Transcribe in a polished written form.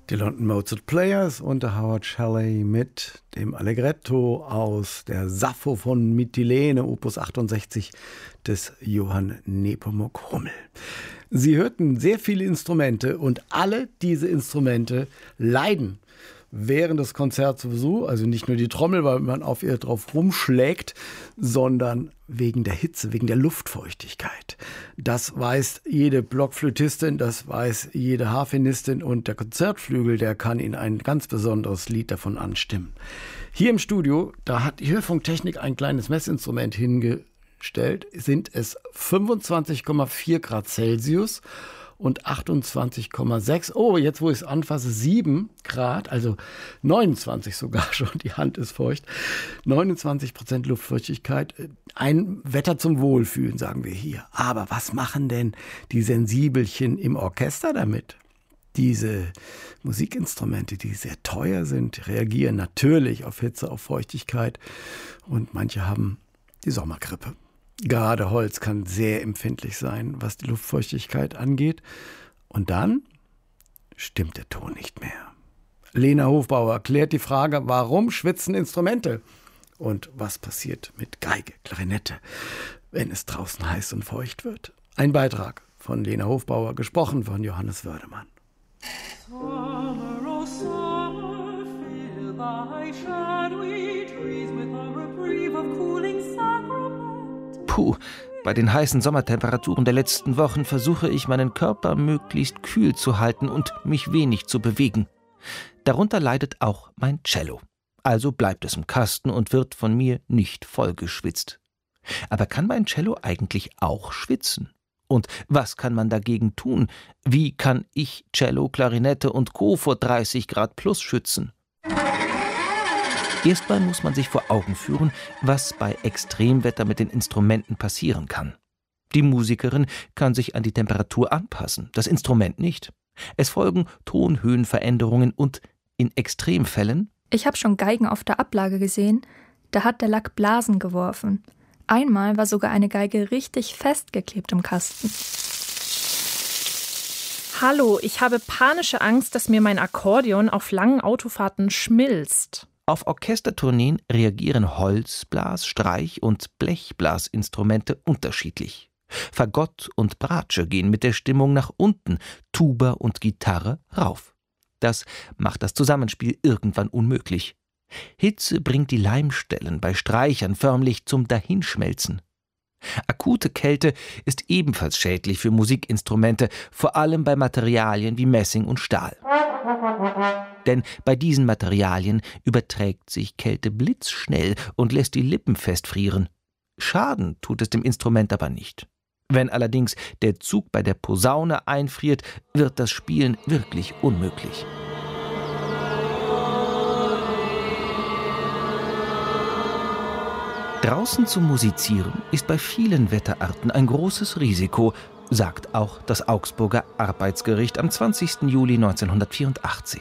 Die London Mozart Players unter Howard Shelley mit dem Allegretto aus der Sappho von Mytilene, Opus 68 des Johann Nepomuk Hummel. Sie hörten sehr viele Instrumente und alle diese Instrumente leiden während des Konzerts sowieso, also nicht nur die Trommel, weil man auf ihr drauf rumschlägt, sondern wegen der Hitze, wegen der Luftfeuchtigkeit. Das weiß jede Blockflötistin, das weiß jede Harfenistin und der Konzertflügel, der kann Ihnen ein ganz besonderes Lied davon anstimmen. Hier im Studio, da hat die Hörfunktechnik ein kleines Messinstrument hingestellt, sind es 25,4 Grad Celsius und 28,6, oh, jetzt wo ich es anfasse, 7 Grad, also 29 sogar schon, die Hand ist feucht, 29% Luftfeuchtigkeit, ein Wetter zum Wohlfühlen, sagen wir hier. Aber was machen denn die Sensibelchen im Orchester damit? Diese Musikinstrumente, die sehr teuer sind, reagieren natürlich auf Hitze, auf Feuchtigkeit und manche haben die Sommergrippe. Gerade Holz kann sehr empfindlich sein, was die Luftfeuchtigkeit angeht. Und dann stimmt der Ton nicht mehr. Lena Hofbauer klärt die Frage, warum schwitzen Instrumente? Und was passiert mit Geige, Klarinette, wenn es draußen heiß und feucht wird? Ein Beitrag von Lena Hofbauer, gesprochen von Johannes Wördemann. Summer, oh summer, fill thy shadowy trees with a reprieve of cooling sacrament. Puh, bei den heißen Sommertemperaturen der letzten Wochen versuche ich, meinen Körper möglichst kühl zu halten und mich wenig zu bewegen. Darunter leidet auch mein Cello. Also bleibt es im Kasten und wird von mir nicht vollgeschwitzt. Aber kann mein Cello eigentlich auch schwitzen? Und was kann man dagegen tun? Wie kann ich Cello, Klarinette und Co. vor 30 Grad plus schützen? Erstmal muss man sich vor Augen führen, was bei Extremwetter mit den Instrumenten passieren kann. Die Musikerin kann sich an die Temperatur anpassen, das Instrument nicht. Es folgen Tonhöhenveränderungen und in Extremfällen... Ich habe schon Geigen auf der Ablage gesehen, da hat der Lack Blasen geworfen. Einmal war sogar eine Geige richtig festgeklebt im Kasten. Hallo, ich habe panische Angst, dass mir mein Akkordeon auf langen Autofahrten schmilzt. Auf Orchestertourneen reagieren Holzblas-, Streich- und Blechblasinstrumente unterschiedlich. Fagott und Bratsche gehen mit der Stimmung nach unten, Tuba und Gitarre rauf. Das macht das Zusammenspiel irgendwann unmöglich. Hitze bringt die Leimstellen bei Streichern förmlich zum Dahinschmelzen. Akute Kälte ist ebenfalls schädlich für Musikinstrumente, vor allem bei Materialien wie Messing und Stahl. Denn bei diesen Materialien überträgt sich Kälte blitzschnell und lässt die Lippen festfrieren. Schaden tut es dem Instrument aber nicht. Wenn allerdings der Zug bei der Posaune einfriert, wird das Spielen wirklich unmöglich. Draußen zu musizieren ist bei vielen Wetterarten ein großes Risiko, sagt auch das Augsburger Arbeitsgericht am 20. Juli 1984.